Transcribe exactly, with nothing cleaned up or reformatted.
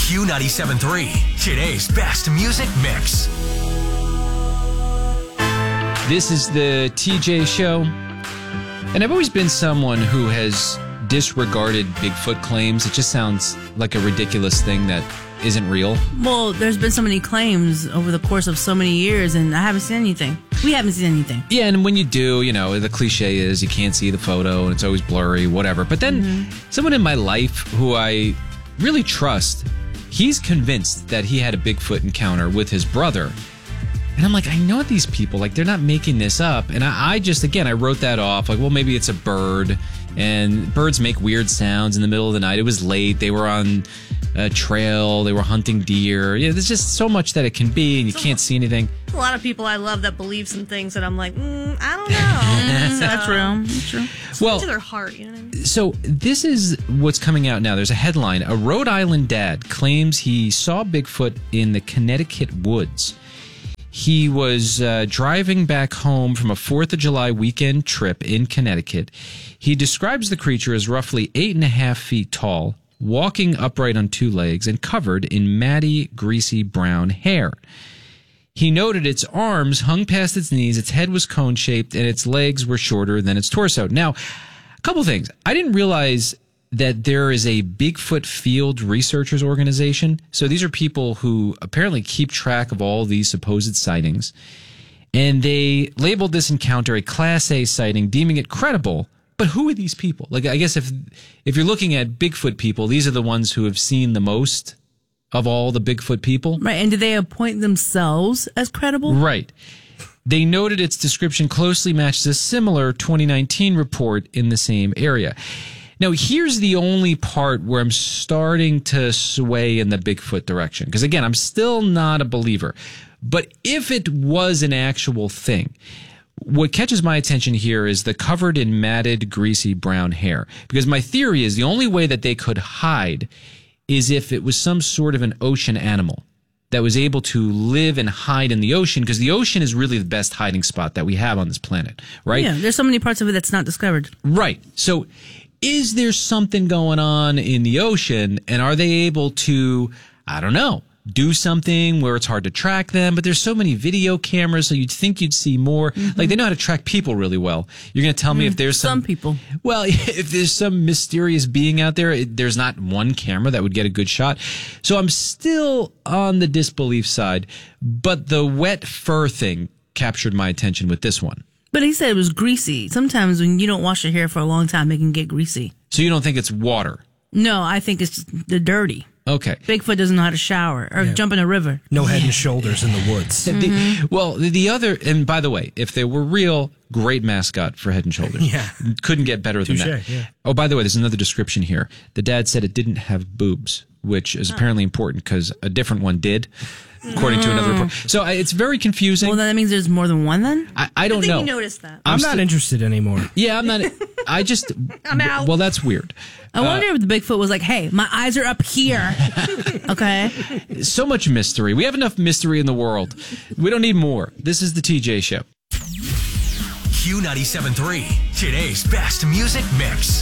Q ninety-seven point three, today's best music mix. This is the T J Show, and I've always been someone who has disregarded Bigfoot claims. It just sounds like a ridiculous thing that isn't real. Well, there's been so many claims over the course of so many years, and I haven't seen anything. We haven't seen anything. Yeah, and when you do, you know, the cliche is you can't see the photo, and it's always blurry, whatever. But then mm-hmm. someone in my life who I really trust, he's convinced that he had a Bigfoot encounter with his brother. And I'm like, I know these people, like, they're not making this up. And I, I just, again, I wrote that off. Like, well, maybe it's a bird. And birds make weird sounds in the middle of the night. It was late. They were on a trail. They were hunting deer. Yeah, there's just so much that it can be, and you can't see anything. A lot of people I love that believe some things that I'm like, mm, I don't know. So, that's true. That's true. It's well, to their heart, you know what I mean? So this is what's coming out now. There's a headline. A Rhode Island dad claims he saw Bigfoot in the Connecticut woods. He was uh, driving back home from a fourth of July weekend trip in Connecticut. He describes the creature as roughly eight and a half feet tall, walking upright on two legs, and covered in matty, greasy brown hair. He noted its arms hung past its knees, its head was cone-shaped, and its legs were shorter than its torso. Now, a couple things. I didn't realize that there is a Bigfoot Field Researchers Organization. So these are people who apparently keep track of all these supposed sightings. And they labeled this encounter a Class A sighting, deeming it credible. But who are these people? Like, I guess if if you're looking at Bigfoot people, these are the ones who have seen the most of all the Bigfoot people. Right. And do they appoint themselves as credible? Right. They noted its description closely matches a similar twenty nineteen report in the same area. Now, here's the only part where I'm starting to sway in the Bigfoot direction. Because, again, I'm still not a believer. But if it was an actual thing, what catches my attention here is the covered in matted, greasy brown hair. Because my theory is the only way that they could hide is if it was some sort of an ocean animal that was able to live and hide in the ocean, because the ocean is really the best hiding spot that we have on this planet, right? Yeah, there's so many parts of it that's not discovered. Right. So is there something going on in the ocean, and are they able to, I don't know, do something where it's hard to track them? But there's so many video cameras, so you'd think you'd see more. Mm-hmm. Like, they know how to track people really well. You're going to tell me mm, if there's some... Some people. Well, if there's some mysterious being out there, it, there's not one camera that would get a good shot. So I'm still on the disbelief side, but the wet fur thing captured my attention with this one. But he said it was greasy. Sometimes when you don't wash your hair for a long time, it can get greasy. So you don't think it's water? No, I think it's the dirty. Okay. Bigfoot doesn't know how to shower or yeah. jump in a river. No head yeah. and shoulders in the woods. Mm-hmm. The, well, the, the other, and by the way, if they were real, great mascot for Head and Shoulders. Yeah. Couldn't get better Touché, than that. Yeah. Oh, by the way, there's another description here. The dad said it didn't have boobs, which is oh. apparently important because a different one did, according mm. to another report. So uh, it's very confusing. Well, that means there's more than one then? I, I don't I think know. you noticed that. I'm, I'm not st- interested anymore. Yeah, I'm not. I just. I'm out. Well, that's weird. I wonder uh, if the Bigfoot was like, hey, my eyes are up here. Okay. So much mystery. We have enough mystery in the world. We don't need more. This is the T J Show. Q ninety-seven point three, today's best music mix.